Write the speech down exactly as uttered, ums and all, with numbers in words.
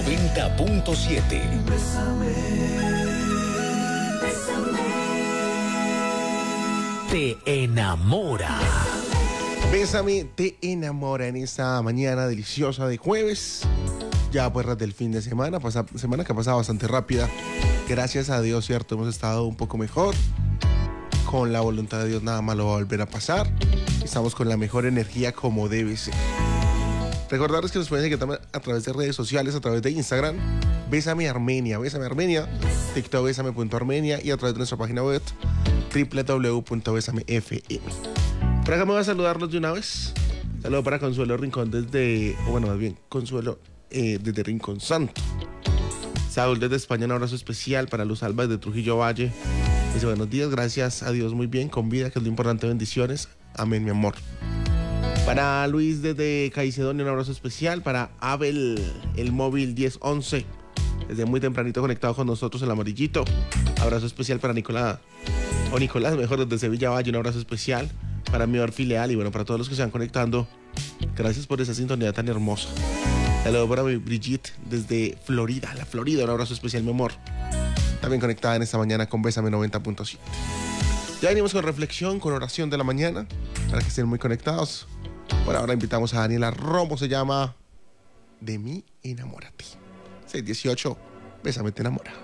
noventa punto siete. Bésame, bésame. Te enamora. Bésame, te enamora en esta mañana deliciosa de jueves. Ya puertas del fin de semana, pasa, semana que ha pasado bastante rápida. Gracias a Dios, cierto, hemos estado un poco mejor. Con la voluntad de Dios nada malo va a volver a pasar. Estamos con la mejor energía como debe ser. Recordarles que nos pueden seguir a través de redes sociales, a través de Instagram, Bésame Armenia, Bésame Armenia, TikTok Bésame punto armenia y a través de nuestra página web doble u doble u doble u punto besame f m. Por acá me voy a saludarlos de una vez. Saludo para Consuelo Rincón desde, o bueno, más bien Consuelo eh, desde Rincón Santo. Saúl desde España, un abrazo especial para Luz Alba desde Trujillo Valle. Dice buenos días, gracias a Dios, muy bien, con vida, que es lo importante, bendiciones. Amén, mi amor. Para Luis desde Caicedonia, un abrazo especial. Para Abel, el móvil diez once, desde muy tempranito conectado con nosotros, el amarillito. Abrazo especial para Nicolás, o Nicolás, mejor, desde Sevilla Valle, un abrazo especial. Para mi filial y bueno, para todos los que se van conectando, gracias por esa sintonía tan hermosa. Saludos para mi Brigitte desde Florida, la Florida, un abrazo especial, mi amor. También conectada en esta mañana con Bésame noventa punto siete. Ya venimos con reflexión, con oración de la mañana, para que estén muy conectados. Por ahora invitamos a Daniela Romo, se llama De mí enamórate. seis dieciocho, Bésame te enamora.